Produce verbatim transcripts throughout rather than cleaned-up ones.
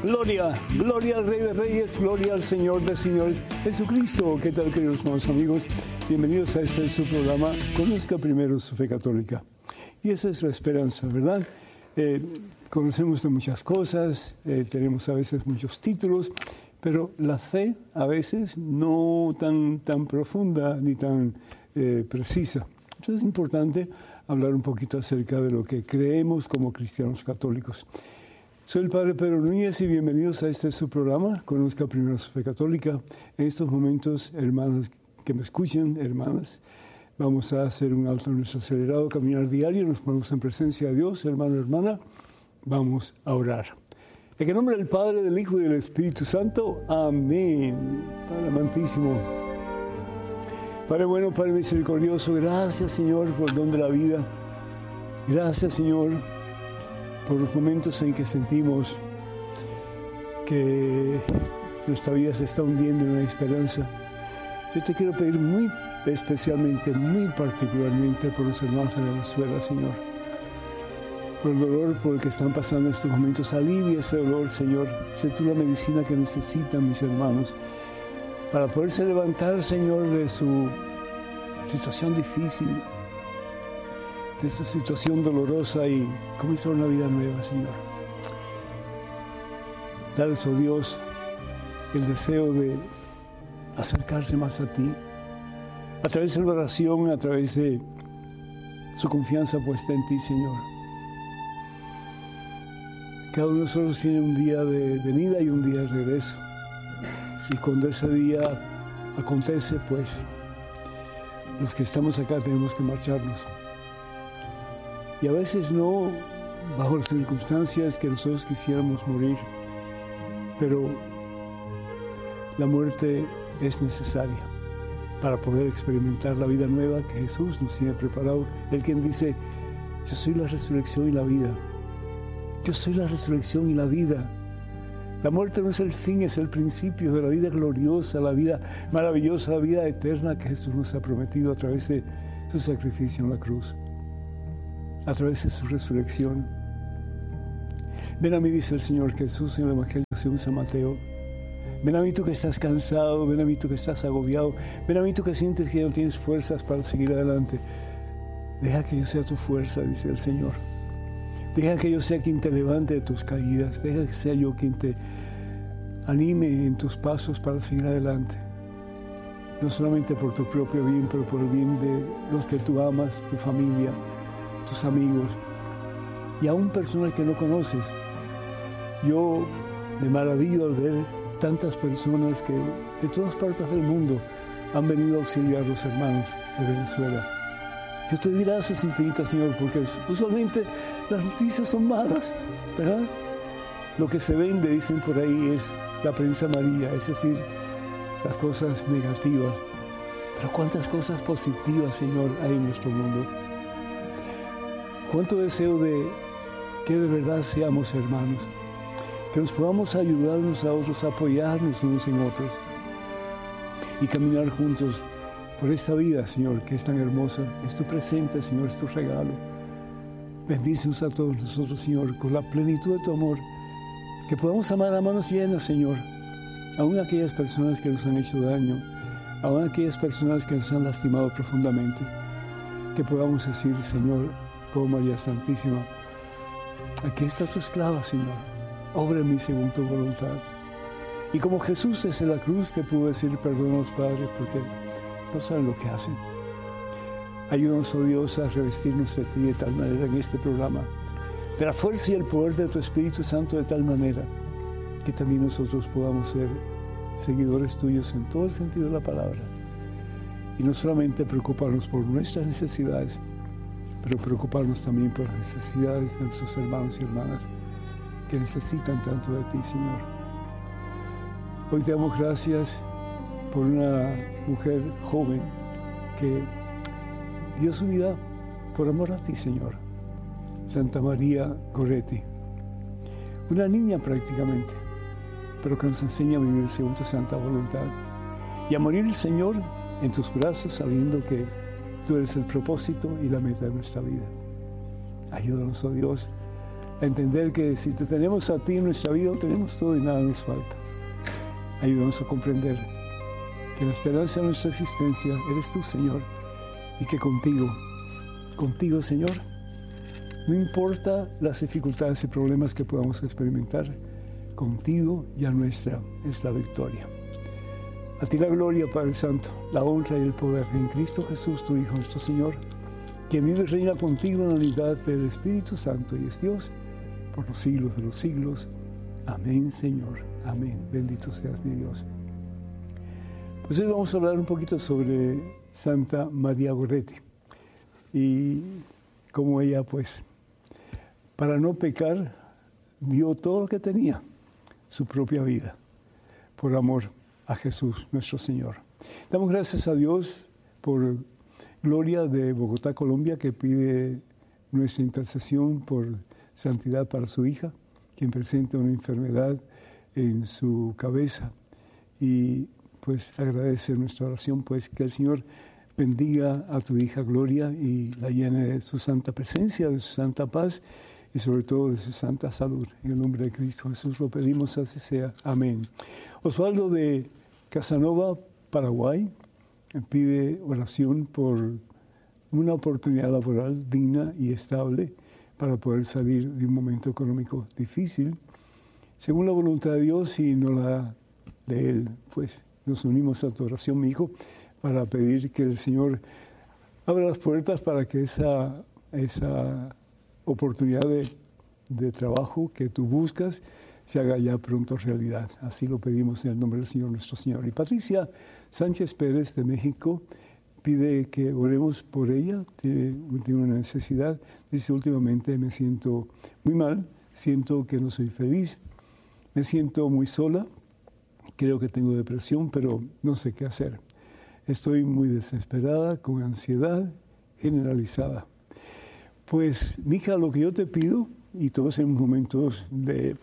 Gloria, gloria al Rey de Reyes, gloria al Señor de Señores, Jesucristo. ¿Qué tal, queridos hermanos amigos? Bienvenidos a este su programa, Conozca Primero su Fe Católica. Y esa es la esperanza, ¿verdad? Eh, conocemos de muchas cosas, eh, tenemos a veces muchos títulos, pero la fe a veces no tan, tan profunda ni tan eh, precisa. Entonces es importante hablar un poquito acerca de lo que creemos como cristianos católicos. Soy el Padre Pedro Núñez y bienvenidos a este su programa, Conozca Primero su Fe Católica. En estos momentos, hermanos que me escuchen, hermanas, vamos a hacer un alto en nuestro acelerado caminar diario, nos ponemos en presencia de Dios, hermano, hermana, vamos a orar. En el nombre del Padre, del Hijo y del Espíritu Santo, amén. Padre amantísimo, Padre bueno, Padre misericordioso, gracias, Señor, por el don de la vida. Gracias, Señor, por los momentos en que sentimos que nuestra vida se está hundiendo en la esperanza. Yo te quiero pedir muy especialmente, muy particularmente por los hermanos de Venezuela, Señor. Por el dolor por el que están pasando estos momentos, alivia ese dolor, Señor. Sé tú la medicina que necesitan mis hermanos para poderse levantar, Señor, de su situación difícil, de su situación dolorosa y comenzar una vida nueva, Señor. Dales, oh Dios, el deseo de acercarse más a ti, a través de la oración, a través de su confianza puesta en ti, Señor. Cada uno de nosotros tiene un día de venida y un día de regreso. Y cuando ese día acontece, pues, los que estamos acá tenemos que marcharnos. Y a veces no bajo las circunstancias que nosotros quisiéramos morir, pero la muerte es necesaria para poder experimentar la vida nueva que Jesús nos tiene preparado. Él quien dice, yo soy la resurrección y la vida. Yo soy la resurrección y la vida. La muerte no es el fin, es el principio de la vida gloriosa, la vida maravillosa, la vida eterna que Jesús nos ha prometido a través de su sacrificio en la cruz, a través de su resurrección. Ven a mí, dice el Señor Jesús en el Evangelio según San Mateo. Ven a mí tú que estás cansado, ven a mí tú que estás agobiado, ven a mí tú que sientes que ya no tienes fuerzas para seguir adelante. Deja que yo sea tu fuerza, dice el Señor. Deja que yo sea quien te levante de tus caídas. Deja que sea yo quien te anime en tus pasos para seguir adelante. No solamente por tu propio bien, pero por el bien de los que tú amas, tu familia, tus amigos y aún personas que no conoces. Yo me maravillo al ver tantas personas que de todas partes del mundo han venido a auxiliar a los hermanos de Venezuela. Yo te doy gracias infinitas, Señor, porque usualmente las noticias son malas, ¿verdad? Lo que se vende, dicen por ahí, es la prensa amarilla, es decir, las cosas negativas. Pero cuántas cosas positivas, Señor, hay en nuestro mundo. Cuánto deseo de que de verdad seamos hermanos, que nos podamos ayudar unos a otros, apoyarnos unos en otros y caminar juntos por esta vida, Señor, que es tan hermosa. Es tu presente, Señor, es tu regalo. Bendícenos a todos nosotros, Señor, con la plenitud de tu amor, que podamos amar a manos llenas, Señor, aún aquellas personas que nos han hecho daño, aún aquellas personas que nos han lastimado profundamente, que podamos decir, Señor, como María Santísima, aquí está tu esclava, Señor, obra en mí según tu voluntad. Y como Jesús desde la cruz que pudo decir, perdónanos, Padre, porque no saben lo que hacen. Ayúdanos, oh Dios, a revestirnos de ti de tal manera en este programa, de la fuerza y el poder de tu Espíritu Santo de tal manera que también nosotros podamos ser seguidores tuyos en todo el sentido de la palabra. Y no solamente preocuparnos por nuestras necesidades, pero preocuparnos también por las necesidades de nuestros hermanos y hermanas que necesitan tanto de ti, Señor. Hoy te damos gracias por una mujer joven que dio su vida por amor a ti, Señor. Santa María Goretti. Una niña prácticamente, pero que nos enseña a vivir según tu santa voluntad y a morir, Señor, en tus brazos, sabiendo que tú eres el propósito y la meta de nuestra vida. Ayúdanos, oh Dios, a entender que si te tenemos a ti en nuestra vida, tenemos todo y nada nos falta. Ayúdanos a comprender que la esperanza de nuestra existencia eres tú, Señor, y que contigo, contigo, Señor, no importa las dificultades y problemas que podamos experimentar, contigo ya nuestra es la victoria. A ti la gloria, Padre Santo, la honra y el poder en Cristo Jesús, tu Hijo, nuestro Señor, quien vive y reina contigo en la unidad del Espíritu Santo y es Dios por los siglos de los siglos. Amén, Señor. Amén. Bendito seas mi Dios. Pues hoy vamos a hablar un poquito sobre Santa María Goretti y cómo ella, pues, para no pecar, dio todo lo que tenía, su propia vida, por amor a Jesús, nuestro Señor. Damos gracias a Dios por Gloria de Bogotá, Colombia, que pide nuestra intercesión por santidad para su hija, quien presenta una enfermedad en su cabeza. Y pues agradece nuestra oración, pues que el Señor bendiga a tu hija Gloria y la llene de su santa presencia, de su santa paz y sobre todo de su santa salud. En el nombre de Cristo Jesús lo pedimos, así sea. Amén. Osvaldo de Casanova, Paraguay, pide oración por una oportunidad laboral digna y estable para poder salir de un momento económico difícil. Según la voluntad de Dios y no la de Él, pues nos unimos a tu oración, mi hijo, para pedir que el Señor abra las puertas para que esa, esa oportunidad de, de trabajo que tú buscas se haga ya pronto realidad. Así lo pedimos en el nombre del Señor nuestro Señor. Y Patricia Sánchez Pérez de México pide que oremos por ella, tiene, tiene una necesidad. Dice, últimamente me siento muy mal, siento que no soy feliz, me siento muy sola, creo que tengo depresión, pero no sé qué hacer. Estoy muy desesperada, con ansiedad generalizada. Pues, mija, lo que yo te pido, y todos en momentos de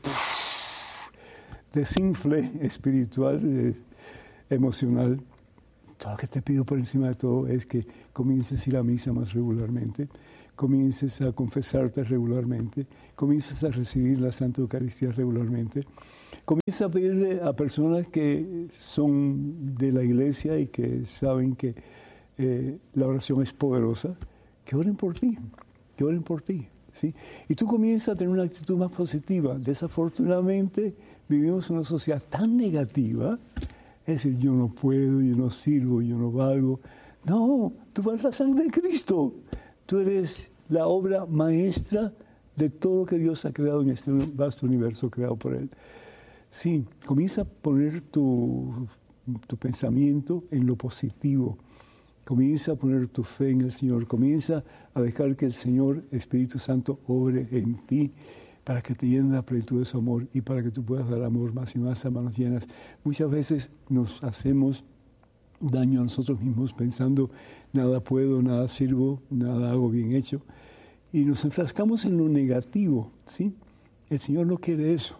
desinfle espiritual, de, emocional, todo lo que te pido por encima de todo es que comiences a ir a misa más regularmente, comiences a confesarte regularmente, comiences a recibir la Santa Eucaristía regularmente, comiences a pedirle a personas que son de la iglesia y que saben que eh, la oración es poderosa, que oren por ti, que oren por ti, ¿sí? Y tú comienzas a tener una actitud más positiva. Desafortunadamente vivimos en una sociedad tan negativa, es decir, yo no puedo, yo no sirvo, yo no valgo. No, tú vales la sangre de Cristo. Tú eres la obra maestra de todo lo que Dios ha creado en este vasto universo creado por Él. Sí, comienza a poner tu, tu pensamiento en lo positivo. Comienza a poner tu fe en el Señor. Comienza a dejar que el Señor, Espíritu Santo, obre en ti para que te llene la plenitud de su amor y para que tú puedas dar amor más y más a manos llenas. Muchas veces nos hacemos daño a nosotros mismos pensando nada puedo, nada sirvo, nada hago bien hecho y nos enfrascamos en lo negativo, ¿sí? El Señor no quiere eso.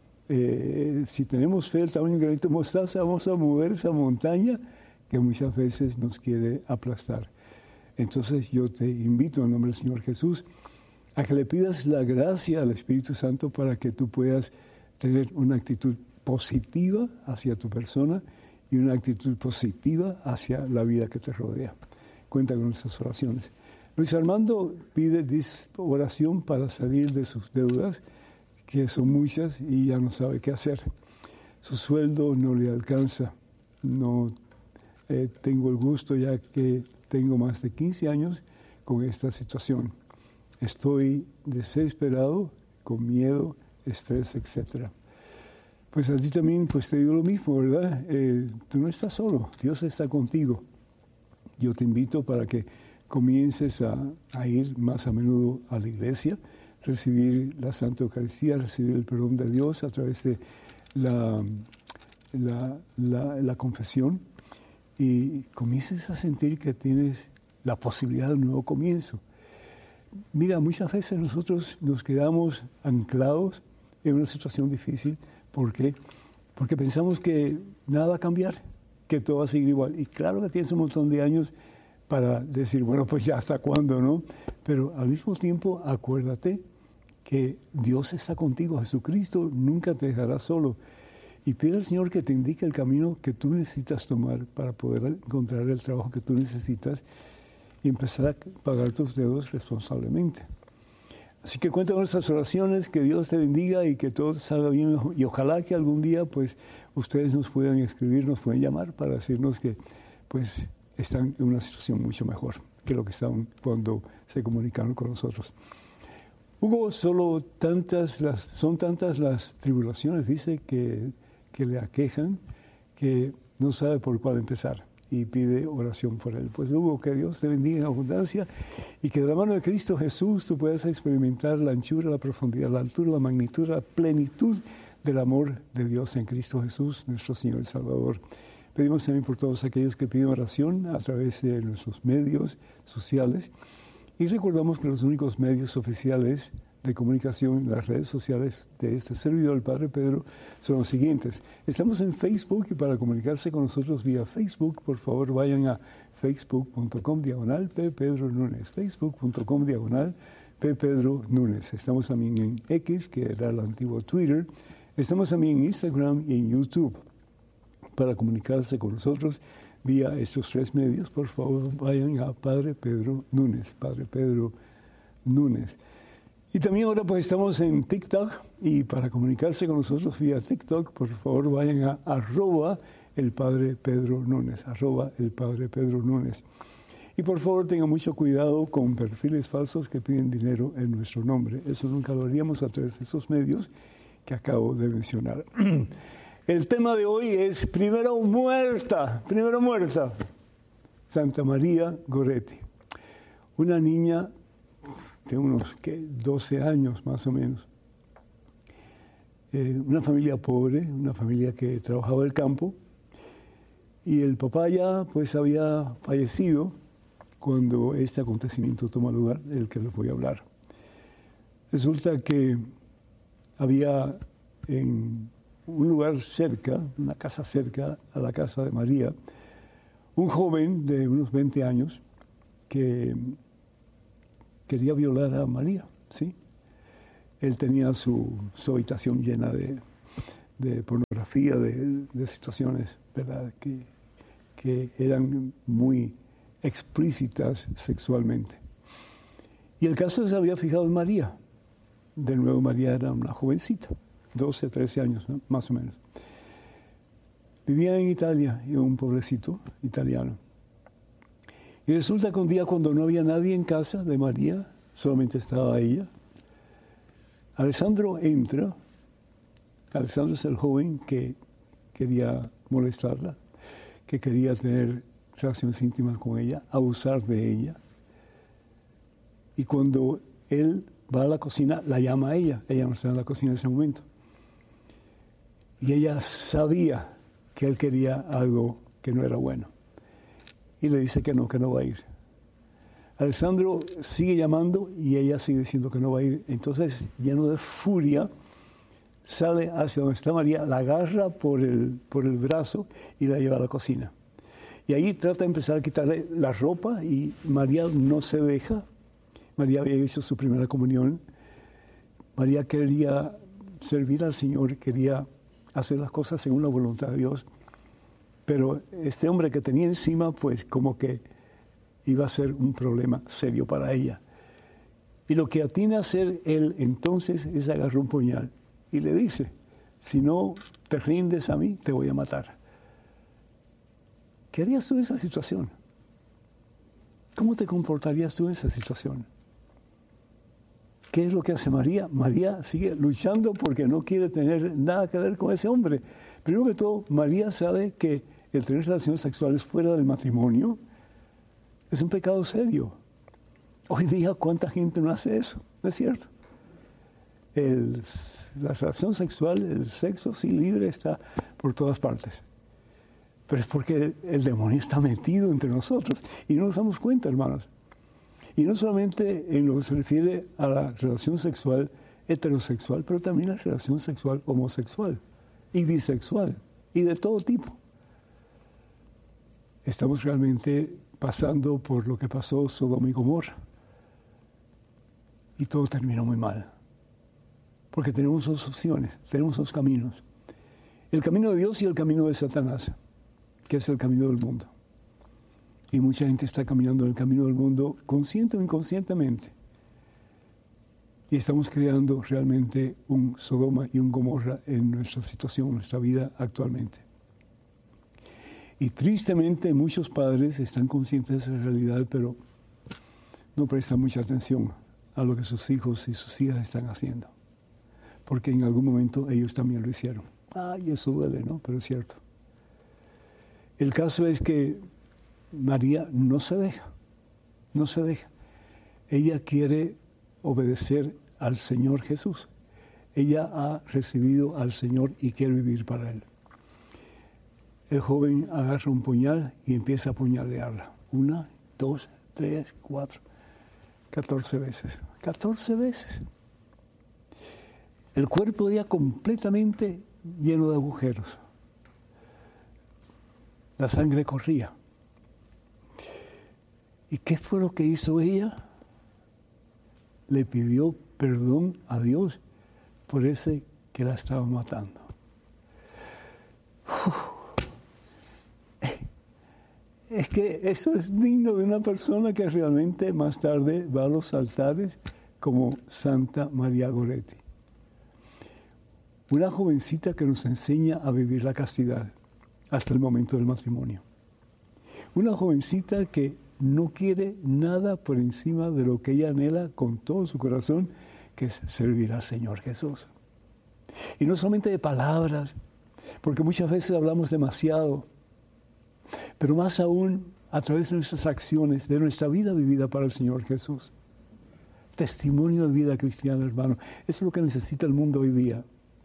Eh, si tenemos fe del tamaño de un granito de mostaza, vamos a mover esa montaña que muchas veces nos quiere aplastar. Entonces yo te invito en nombre del Señor Jesús a que le pidas la gracia al Espíritu Santo para que tú puedas tener una actitud positiva hacia tu persona y una actitud positiva hacia la vida que te rodea. Cuenta con nuestras oraciones. Luis Armando pide oración para salir de sus deudas, que son muchas y ya no sabe qué hacer. Su sueldo no le alcanza. No eh, tengo el gusto ya que tengo más de quince años con esta situación. Estoy desesperado, con miedo, estrés, etcétera. Pues a ti también pues te digo lo mismo, ¿verdad? Eh, tú no estás solo, Dios está contigo. Yo te invito para que comiences a, a ir más a menudo a la iglesia, recibir la Santa Eucaristía, recibir el perdón de Dios a través de la, la, la, la confesión y comiences a sentir que tienes la posibilidad de un nuevo comienzo. Mira, muchas veces nosotros nos quedamos anclados en una situación difícil. ¿Por qué? Porque pensamos que nada va a cambiar, que todo va a seguir igual. Y claro que tienes un montón de años para decir, bueno, pues ya hasta cuándo, ¿no? Pero al mismo tiempo, acuérdate que Dios está contigo, Jesucristo nunca te dejará solo. Y pide al Señor que te indique el camino que tú necesitas tomar para poder encontrar el trabajo que tú necesitas y empezar a pagar tus deudas responsablemente. Así que cuenta con nuestras oraciones, que Dios te bendiga y que todo salga bien. Y ojalá que algún día pues ustedes nos puedan escribir, nos puedan llamar para decirnos que pues están en una situación mucho mejor que lo que estaban cuando se comunicaron con nosotros. Hugo, solo tantas las, son tantas las tribulaciones, dice, que, que le aquejan, que no sabe por cuál empezar y pide oración por él. Pues Hugo, que Dios te bendiga en abundancia y que de la mano de Cristo Jesús tú puedas experimentar la anchura, la profundidad, la altura, la magnitud, la plenitud del amor de Dios en Cristo Jesús, nuestro Señor y Salvador. Pedimos también por todos aquellos que piden oración a través de nuestros medios sociales y recordamos que los únicos medios oficiales de comunicación en las redes sociales de este servidor, el Padre Pedro, son los siguientes. Estamos en Facebook y para comunicarse con nosotros vía Facebook, por favor vayan a facebook punto com diagonal P. Pedro Núñez, facebook punto com diagonal P. Pedro Núñez. Estamos también en X, que era el antiguo Twitter. Estamos también en Instagram y en YouTube. Para comunicarse con nosotros vía estos tres medios, por favor vayan a Padre Pedro Núñez, Padre Pedro Núñez. Y también ahora pues estamos en TikTok y para comunicarse con nosotros vía TikTok, por favor vayan a arroba el Padre Pedro Núñez, arroba el Padre Pedro Núñez. Y por favor tengan mucho cuidado con perfiles falsos que piden dinero en nuestro nombre. Eso nunca lo haríamos a través de esos medios que acabo de mencionar. El tema de hoy es primero muerta, primero muerta, Santa María Goretti, una niña de unos ¿qué? doce años más o menos, eh, una familia pobre, una familia que trabajaba el campo, y el papá ya pues había fallecido cuando este acontecimiento toma lugar, del que les voy a hablar. Resulta que había en un lugar cerca, una casa cerca a la casa de María, un joven de unos veinte años que quería violar a María, ¿sí? Él tenía su, su habitación llena de, de pornografía, de, de situaciones, ¿verdad?, que, que eran muy explícitas sexualmente. Y el caso se había fijado en María. De nuevo, María era una jovencita, doce, trece años, ¿no?, más o menos. Vivía en Italia, en un pueblecito italiano. Y resulta que un día, cuando no había nadie en casa de María, solamente estaba ella, Alessandro entra. Alessandro es el joven que quería molestarla, que quería tener relaciones íntimas con ella, abusar de ella. Y cuando él va a la cocina, la llama a ella. Ella no está en la cocina en ese momento. Y ella sabía que él quería algo que no era bueno. Y le dice que no, que no va a ir. Alessandro sigue llamando y ella sigue diciendo que no va a ir. Entonces, lleno de furia, sale hacia donde está María, la agarra por el, por el brazo y la lleva a la cocina. Y ahí trata de empezar a quitarle la ropa y María no se deja. María había hecho su primera comunión. María quería servir al Señor, quería hacer las cosas según la voluntad de Dios. Pero este hombre que tenía encima, pues como que iba a ser un problema serio para ella. Y lo que atina a hacer él entonces es agarrar un puñal y le dice: si no te rindes a mí, te voy a matar. ¿Qué harías tú en esa situación? ¿Cómo te comportarías tú en esa situación? ¿Qué es lo que hace María? María sigue luchando porque no quiere tener nada que ver con ese hombre. Primero que todo, María sabe que el tener relaciones sexuales fuera del matrimonio es un pecado serio. Hoy día, ¿cuánta gente no hace eso? ¿No es cierto? El, la relación sexual, el sexo, sí, libre, está por todas partes. Pero es porque el, el demonio está metido entre nosotros y no nos damos cuenta, hermanos. Y no solamente en lo que se refiere a la relación sexual heterosexual, pero también la relación sexual homosexual y bisexual y de todo tipo. Estamos realmente pasando por lo que pasó Sodoma y Gomorra. Y todo terminó muy mal. Porque tenemos dos opciones, tenemos dos caminos. El camino de Dios y el camino de Satanás, que es el camino del mundo. Y mucha gente está caminando en el camino del mundo, consciente o inconscientemente. Y estamos creando realmente un Sodoma y un Gomorra en nuestra situación, en nuestra vida actualmente. Y tristemente muchos padres están conscientes de esa realidad, pero no prestan mucha atención a lo que sus hijos y sus hijas están haciendo. Porque en algún momento ellos también lo hicieron. Ay, eso duele, ¿no? Pero es cierto. El caso es que María no se deja, no se deja. Ella quiere obedecer al Señor Jesús. Ella ha recibido al Señor y quiere vivir para Él. El joven agarra un puñal y empieza a apuñalearla. Una, dos, tres, cuatro, catorce veces. Catorce veces. El cuerpo ya completamente lleno de agujeros. La sangre corría. ¿Y qué fue lo que hizo ella? Le pidió perdón a Dios por ese que la estaba matando. Uf. Es que eso es digno de una persona que realmente más tarde va a los altares como Santa María Goretti. Una jovencita que nos enseña a vivir la castidad hasta el momento del matrimonio. Una jovencita que no quiere nada por encima de lo que ella anhela con todo su corazón, que es servir al Señor Jesús. Y no solamente de palabras, porque muchas veces hablamos demasiado, pero más aún a través de nuestras acciones, de nuestra vida vivida para el Señor Jesús. Testimonio de vida cristiana, hermano. Eso es lo que necesita el mundo hoy día.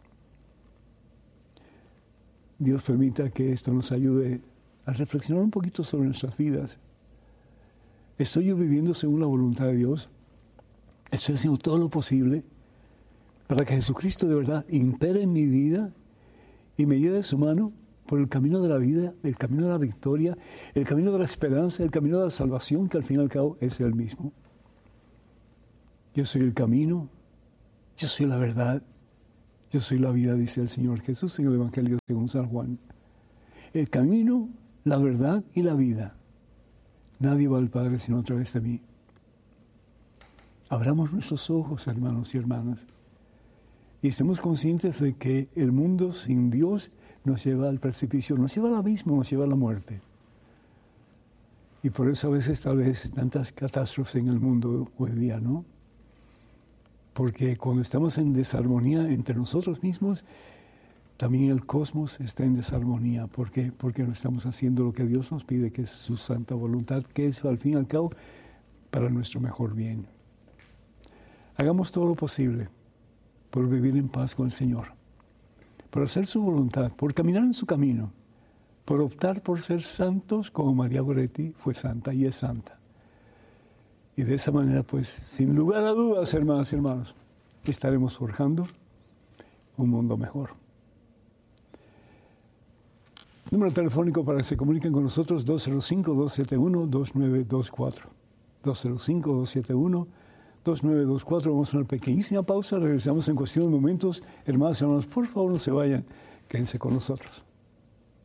Dios permita que esto nos ayude a reflexionar un poquito sobre nuestras vidas. ¿Estoy yo viviendo según la voluntad de Dios? ¿Estoy haciendo todo lo posible para que Jesucristo de verdad impere en mi vida y me lleve de su mano por el camino de la vida, el camino de la victoria, el camino de la esperanza, el camino de la salvación, que al fin y al cabo es el mismo? Yo soy el camino, yo soy la verdad, yo soy la vida, dice el Señor Jesús en el Evangelio según San Juan. El camino, la verdad y la vida. Nadie va al Padre sino a través de mí. Abramos nuestros ojos, hermanos y hermanas, y estemos conscientes de que el mundo sin Dios nos lleva al precipicio, nos lleva al abismo, nos lleva a la muerte. Y por eso a veces tal vez tantas catástrofes en el mundo hoy día, ¿no? Porque cuando estamos en desarmonía entre nosotros mismos, también el cosmos está en desarmonía. ¿Por qué? Porque no estamos haciendo lo que Dios nos pide, que es su santa voluntad, que es al fin y al cabo para nuestro mejor bien. Hagamos todo lo posible por vivir en paz con el Señor, por hacer su voluntad, por caminar en su camino, por optar por ser santos como María Goretti fue santa y es santa. Y de esa manera, pues, sin lugar a dudas, hermanas y hermanos, estaremos forjando un mundo mejor. Número telefónico para que se comuniquen con nosotros, dos cero cinco, dos siete uno, dos nueve dos cuatro. dos cero cinco, dos siete uno, dos nueve dos cuatro. Vamos a una pequeñísima pausa, regresamos en cuestión de momentos. Hermanas y hermanos, por favor no se vayan, quédense con nosotros.